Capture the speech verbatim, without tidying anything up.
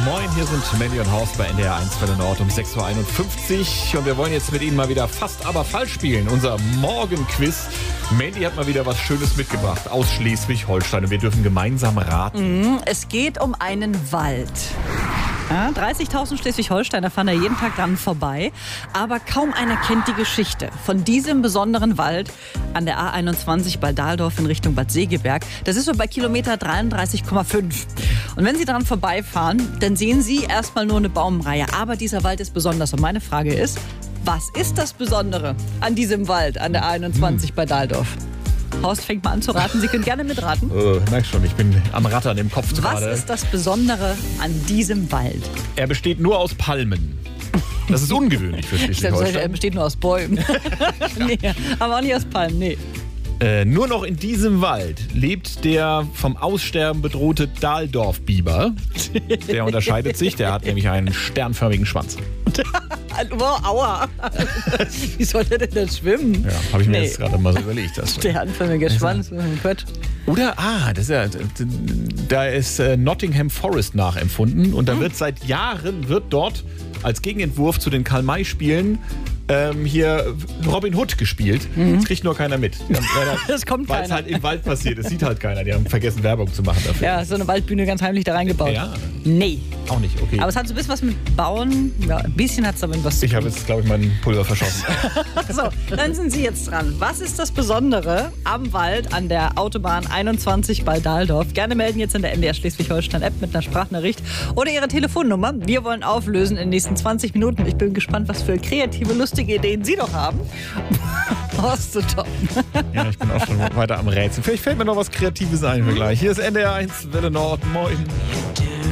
Moin, hier sind Mandy und Horst bei N D R eins Welle Nord um sechs Uhr einundfünfzig und wir wollen jetzt mit Ihnen mal wieder fast aber falsch spielen. Unser Morgenquiz. Mandy hat mal wieder was Schönes mitgebracht aus Schleswig-Holstein und wir dürfen gemeinsam raten. Es geht um einen Wald. Ja, dreißigtausend Schleswig-Holsteiner fahren da jeden Tag dran vorbei. Aber kaum einer kennt die Geschichte von diesem besonderen Wald an der A einundzwanzig bei Dahldorf in Richtung Bad Segeberg. Das ist so bei Kilometer dreiunddreißig Komma fünf. Und wenn Sie dran vorbeifahren, dann sehen Sie erstmal nur eine Baumreihe. Aber dieser Wald ist besonders. Und meine Frage ist, was ist das Besondere an diesem Wald an der A einundzwanzig hm. bei Dahldorf? Horst fängt mal an zu raten. Sie können gerne mitraten. Oh, merk schon, ich bin am Rattern im Kopf gerade. Was ist das Besondere an diesem Wald? Er besteht nur aus Palmen. Das ist ungewöhnlich für Schleswig-Holstein. Er besteht nur aus Bäumen. Nee, aber auch nicht aus Palmen, nee. Äh, nur noch in diesem Wald lebt der vom Aussterben bedrohte Dahldorf-Biber. Der unterscheidet sich, der hat nämlich einen sternförmigen Schwanz. Wow, aua. Wie soll der denn da schwimmen? Ja, habe ich mir Nee. jetzt gerade mal so überlegt. Das Sternförmiger Schwanz. Quatsch. Oder, ah, das ist ja, da ist äh, Nottingham Forest nachempfunden und da wird seit Jahren, wird dort als Gegenentwurf zu den Karl-May-Spielen ähm, hier Robin Hood gespielt. Das kriegt nur keiner mit. Die haben leider- Das kommt Weil es keiner. halt im Wald passiert, das sieht halt keiner. Die haben vergessen, Werbung zu machen dafür. Ja, so eine Waldbühne ganz heimlich da reingebaut. Ja. Nee. Auch nicht, okay. Aber es hat so ein bisschen was mit Bauen. Ja, ein bisschen hat es damit was zu Ich tun. habe jetzt, glaube ich, mein Pulver verschossen. So, dann sind Sie jetzt dran. Was ist das Besondere am Wald an der Autobahn einundzwanzig bei Dahldorf? Gerne melden jetzt in der N D R Schleswig-Holstein-App mit einer Sprachnachricht oder Ihre Telefonnummer. Wir wollen auflösen in den nächsten zwanzig Minuten. Ich bin gespannt, was für kreative, lustige Ideen Sie noch haben. Horst, so top. Ja, ich bin auch schon weiter am Rätsel. Vielleicht fällt mir noch was Kreatives ein für gleich. Hier ist N D R eins Welle Nord. Moin.